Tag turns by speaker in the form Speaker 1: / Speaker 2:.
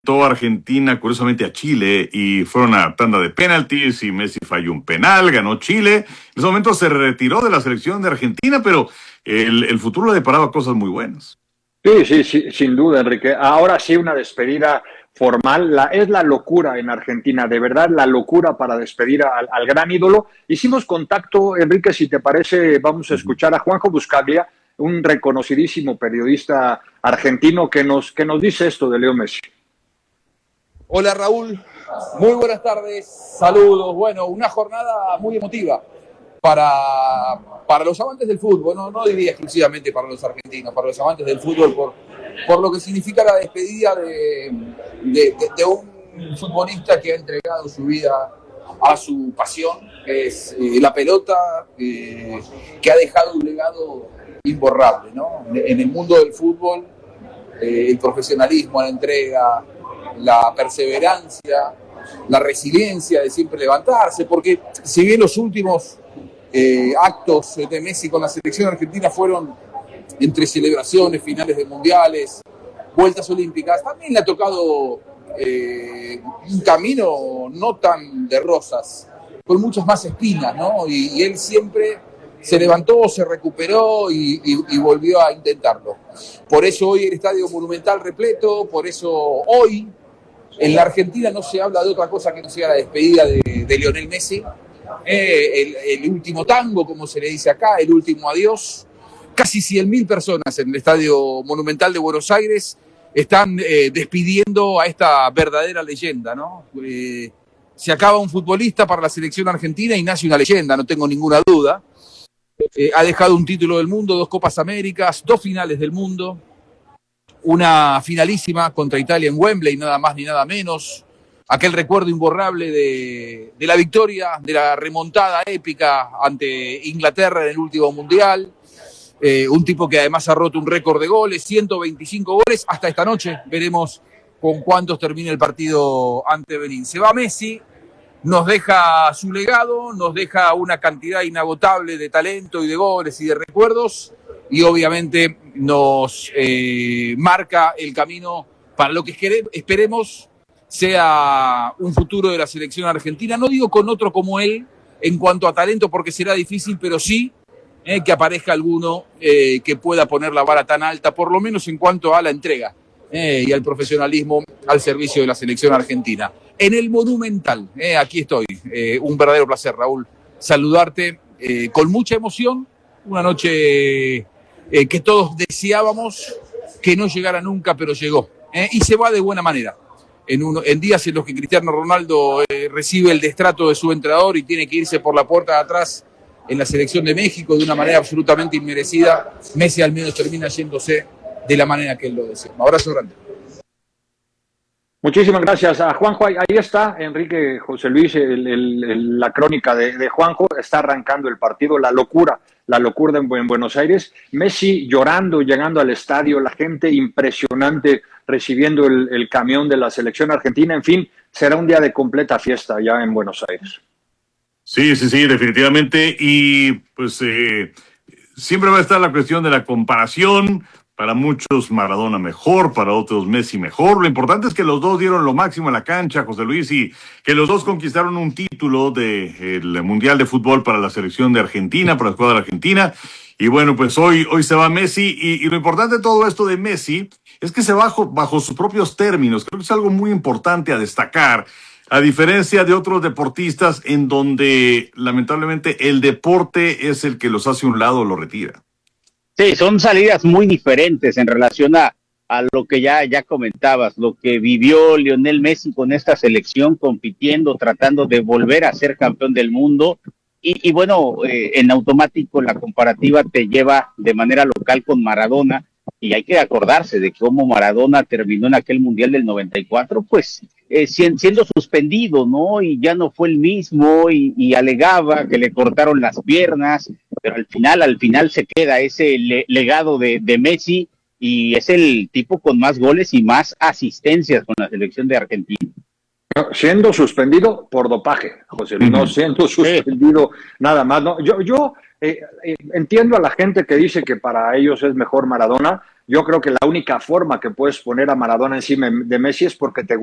Speaker 1: Argentina, curiosamente, a Chile, y fueron a tanda de penaltis y Messi falló un penal, ganó Chile. En ese momento se retiró de la selección de Argentina, pero el futuro le deparaba cosas muy buenas.
Speaker 2: Sí, sin duda, Enrique. Ahora sí, una despedida formal. Es la locura en Argentina, de verdad, la locura para despedir al gran ídolo. Hicimos contacto, Enrique, si te parece, vamos a escuchar a Juanjo Buscaglia, un reconocidísimo periodista argentino que nos dice esto de Leo Messi.
Speaker 3: Hola Raúl, muy buenas tardes, saludos. Bueno, una jornada muy emotiva para los amantes del fútbol, no diría exclusivamente para los argentinos, para los amantes del fútbol, por lo que significa la despedida de un futbolista que ha entregado su vida a su pasión, que es la pelota, que ha dejado un legado imborrable, ¿no? En el mundo del fútbol, el profesionalismo, la entrega, la perseverancia, la resiliencia de siempre levantarse, porque si bien los últimos actos de Messi con la selección argentina fueron entre celebraciones, finales de mundiales, vueltas olímpicas, también le ha tocado un camino no tan de rosas, con muchas más espinas, ¿no? Y él siempre se levantó, se recuperó y volvió a intentarlo. Por eso hoy el Estadio Monumental repleto, por eso hoy en la Argentina no se habla de otra cosa que no sea la despedida de Lionel Messi, el último tango, como se le dice acá, el último adiós. Casi 100.000 personas en el Estadio Monumental de Buenos Aires están despidiendo a esta verdadera leyenda, ¿no? Se acaba un futbolista para la selección argentina y nace una leyenda, no tengo ninguna duda. Ha dejado un título del mundo, 2 Copas Américas, 2 finales del mundo, una finalísima contra Italia en Wembley, nada más ni nada menos. Aquel recuerdo imborrable de la victoria, de la remontada épica ante Inglaterra en el último mundial. Un tipo que además ha roto un récord de goles, 125 goles. Hasta esta noche veremos con cuántos termina el partido ante Benín. Se va Messi, nos deja su legado, nos deja una cantidad inagotable de talento y de goles y de recuerdos, y obviamente nos marca el camino para lo que esperemos sea un futuro de la selección argentina. No digo con otro como él en cuanto a talento, porque será difícil, pero sí que aparezca alguno que pueda poner la vara tan alta, por lo menos en cuanto a la entrega y al profesionalismo al servicio de la selección argentina. En el Monumental, aquí estoy. Un verdadero placer, Raúl, saludarte con mucha emoción. Una noche que todos deseábamos que no llegara nunca, pero llegó. Y se va de buena manera. En días en los que Cristiano Ronaldo recibe el destrato de su entrenador y tiene que irse por la puerta de atrás en la selección de México de una manera absolutamente inmerecida, Messi al menos termina yéndose de la manera que él lo desea. Un abrazo grande.
Speaker 2: Muchísimas gracias a Juanjo. Ahí está, Enrique, José Luis, la crónica de Juanjo. Está arrancando el partido, la locura en Buenos Aires. Messi llorando, llegando al estadio, la gente impresionante recibiendo el camión de la selección argentina. En fin, será un día de completa fiesta ya en Buenos Aires.
Speaker 1: Sí, definitivamente. Y pues siempre va a estar la cuestión de la comparación. Para muchos Maradona mejor, para otros Messi mejor. Lo importante es que los dos dieron lo máximo en la cancha, José Luis, y que los dos conquistaron un título del Mundial de Fútbol para la selección de Argentina, para la escuadra argentina. Y bueno, pues hoy se va Messi, y lo importante de todo esto de Messi es que se va bajo sus propios términos. Creo que es algo muy importante a destacar, a diferencia de otros deportistas en donde lamentablemente el deporte es el que los hace a un lado o lo retira.
Speaker 4: Sí, son salidas muy diferentes en relación a lo que ya comentabas, lo que vivió Lionel Messi con esta selección, compitiendo, tratando de volver a ser campeón del mundo. Y bueno, en automático la comparativa te lleva de manera local con Maradona, y hay que acordarse de cómo Maradona terminó en aquel Mundial del 94, pues siendo suspendido, ¿no? Y ya no fue el mismo, y alegaba que le cortaron las piernas, pero al final se queda ese legado de Messi, y es el tipo con más goles y más asistencias con la selección de Argentina.
Speaker 2: Siendo suspendido por dopaje, José Luis, no siendo suspendido nada más. No, yo entiendo a la gente que dice que para ellos es mejor Maradona. yo creo que la única forma que puedes poner a Maradona encima de Messi es porque te